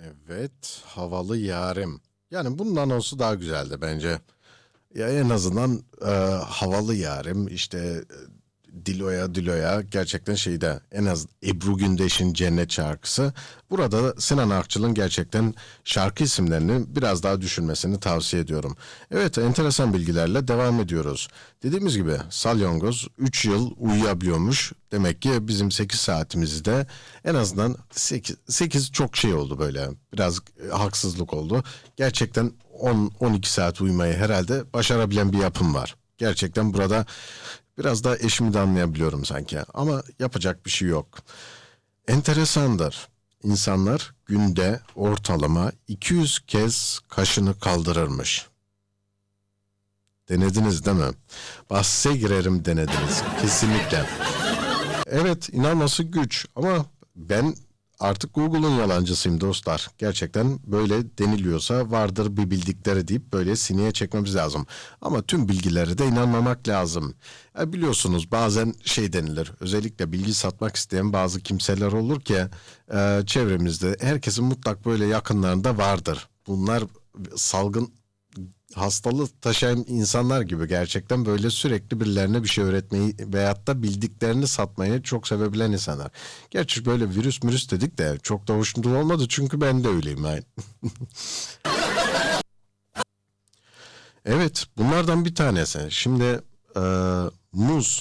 Evet, havalı yarim. Yani bunun anonsu daha güzeldi bence. Ya en azından havalı yarim işte Dilo'ya Dilo'ya gerçekten şeyde en az Ebru Gündeş'in Cennet şarkısı. Burada da Sinan Akçıl'ın gerçekten şarkı isimlerini biraz daha düşünmesini tavsiye ediyorum. Evet, enteresan bilgilerle devam ediyoruz. Dediğimiz gibi salyangoz 3 yıl uyuyabiliyormuş. Demek ki bizim 8 saatimizde en azından 8 çok şey oldu böyle. Biraz haksızlık oldu. Gerçekten 10-12 saat uyumayı herhalde başarabilen bir yapım var. Gerçekten burada biraz daha eşimi de anlayabiliyorum sanki. Ama yapacak bir şey yok. Enteresandır. İnsanlar günde ortalama 200 kez kaşını kaldırırmış. Denediniz değil mi? Bahse girerim denediniz. Kesinlikle. Evet, inanması güç ama ben artık Google'un yalancısıyım dostlar. Gerçekten böyle deniliyorsa vardır bir bildikleri deyip böyle sineye çekmemiz lazım. Ama tüm bilgilere de inanmamak lazım. Biliyorsunuz bazen şey denilir. Özellikle bilgi satmak isteyen bazı kimseler olur ki çevremizde herkesin mutlak böyle yakınlarında vardır. Bunlar salgın hastalığı taşıyan insanlar gibi gerçekten böyle sürekli birilerine bir şey öğretmeyi veyahut da bildiklerini satmayı çok sevebilen insanlar. Gerçi böyle virüs dedik de çok da hoşnut olmadı çünkü ben de öyleyim yani. Evet, bunlardan bir tanesi. Şimdi muz